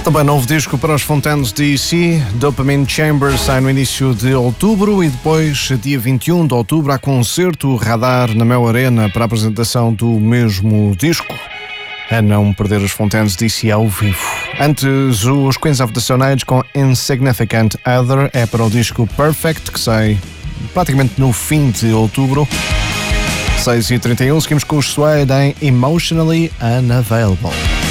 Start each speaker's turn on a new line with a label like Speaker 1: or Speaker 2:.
Speaker 1: Também novo disco para os Fontaines DC, Dopamine Chamber, sai no início de outubro e depois, dia 21 de outubro, há concerto Radar na Mel Arena para a apresentação do mesmo disco. A não perder os Fontaines DC ao vivo. Antes, os Queens of the Stone Age com Insignificant Other é para o disco Perfect, que sai praticamente no fim de outubro. 6h31, seguimos com os Suede em Emotionally Unavailable.